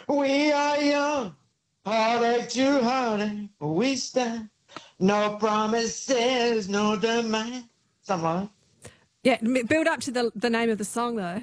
We are young, heartache to heartache, we stand. No promises, no demand. Something like Yeah, build up to the name of the song, though.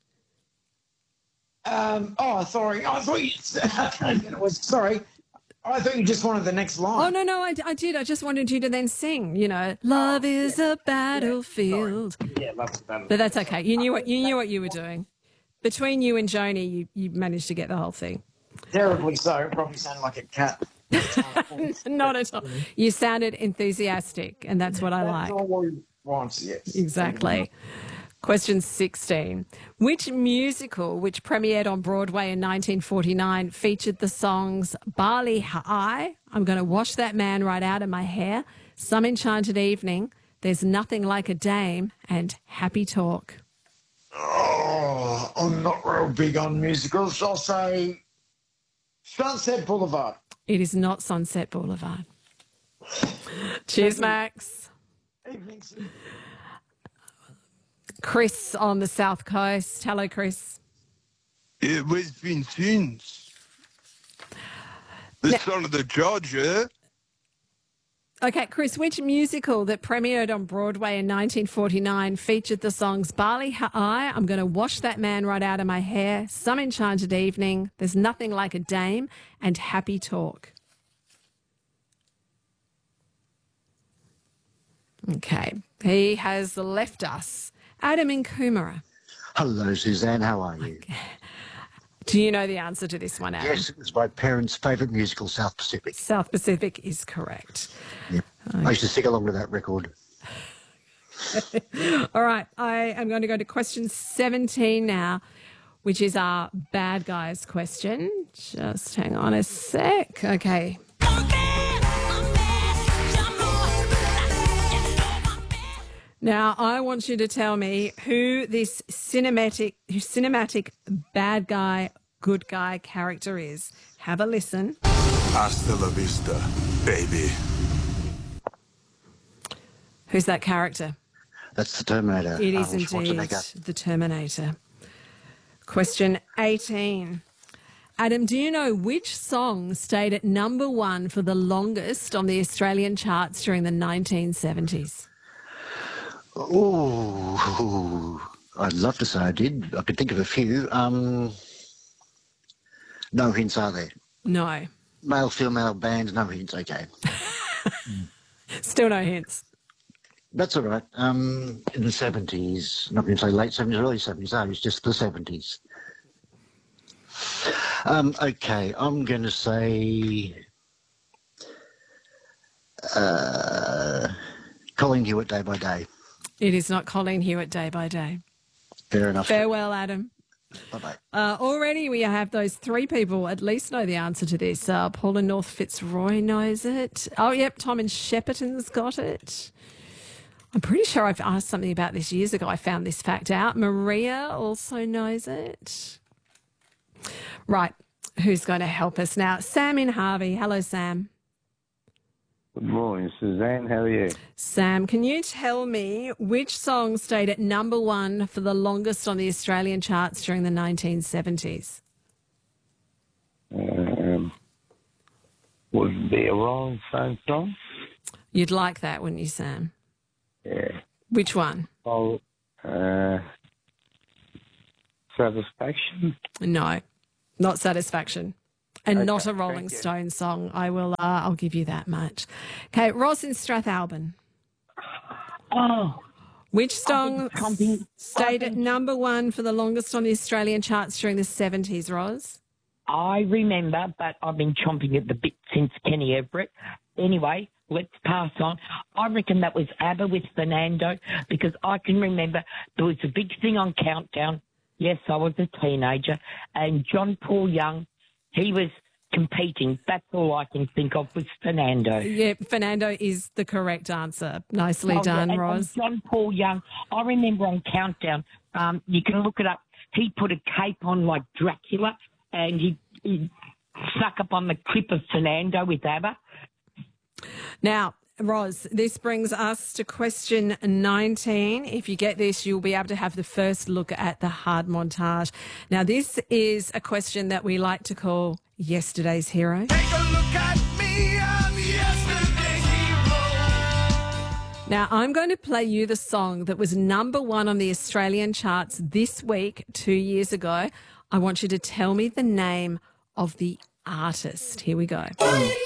Sorry. I thought you it was, sorry. I thought you just wanted the next line. Oh, no, I did. I just wanted you to then sing, love is a battlefield. Yeah, love's a battlefield. But that's okay. You knew what you were doing. Between you and Joni, you managed to get the whole thing. Terribly so. Probably sounded like a cat. Not at all. You sounded enthusiastic, and that's what I like. That's all we want, yes. Exactly. Question 16. Which musical, which premiered on Broadway in 1949, featured the songs Bali Ha'ai, I'm going to wash that man right out of my hair, Some Enchanted Evening, There's Nothing Like a Dame, and Happy Talk? Oh, I'm not real big on musicals. I'll say Sunset Boulevard. It is not Sunset Boulevard. Cheers, Max. Evening. Chris on the South Coast. Hello, Chris. It was Vincennes. The son of the judge, yeah? Okay, Chris, which musical that premiered on Broadway in 1949 featured the songs Bali Ha'ai, I'm going to wash that man right out of my hair, Some Enchanted Evening, There's Nothing Like a Dame, and Happy Talk? Okay, he has left us. Adam in Coomera. Hello, Suzanne. How are you? Do you know the answer to this one, Adam? Yes, it was my parents' favourite musical, South Pacific. South Pacific is correct. Yep. Okay. I used to sing along to that record. All right, I am going to go to question 17 now, which is our bad guys question. Just hang on a sec. Okay. Now, I want you to tell me who this cinematic bad guy, good guy character is. Have a listen. Hasta la vista, baby. Who's that character? That's the Terminator. It is indeed the Terminator. Question 18. Adam, do you know which song stayed at number one for the longest on the Australian charts during the 1970s? Oh, I'd love to say I did. I could think of a few. No hints, are there? No. Male, female bands, no hints, okay. Still no hints. That's all right. In the 70s, not going to say late 70s, early 70s, it's just the 70s. Okay, I'm going to say Colleen Hewitt, Day by Day. It is not Colleen Hewitt, Day by Day. Fair enough. Farewell, Adam. Bye-bye. Already we have those three people at least know the answer to this. Paul in North Fitzroy knows it. Oh, yep, Tom in Shepparton's got it. I'm pretty sure I've asked something about this years ago. I found this fact out. Maria also knows it. Right, who's going to help us now? Sam in Harvey. Hello, Sam. Good morning, Suzanne. How are you? Sam, can you tell me which song stayed at number one for the longest on the Australian charts during the 1970s? Would it be a Rolling Stone song? You'd like that, wouldn't you, Sam? Yeah. Which one? Oh, Satisfaction? No, not Satisfaction. And Okay, not a Rolling Stone song. I'll give you that much. Okay, Ross in Strathalbyn. Oh. Which song stayed at number one for the longest on the Australian charts during the 70s, Roz? I remember, but I've been chomping at the bit since Kenny Everett. Anyway, let's pass on. I reckon that was ABBA with Fernando, because I can remember there was a big thing on Countdown. Yes, I was a teenager. And John Paul Young, he was competing. That's all I can think of was Fernando. Yeah, Fernando is the correct answer. Nicely done, and Roz. John Paul Young, I remember on Countdown, you can look it up, he put a cape on like Dracula and he stuck up on the clip of Fernando with ABBA. Now, Roz, this brings us to question 19. If you get this, you'll be able to have the first look at the hard montage. Now, this is a question that we like to call Yesterday's Hero. Take a look at me, I'm yesterday's hero. Now, I'm going to play you the song that was number 1 on the Australian charts this week, 2 years ago. I want you to tell me the name of the artist. Here we go.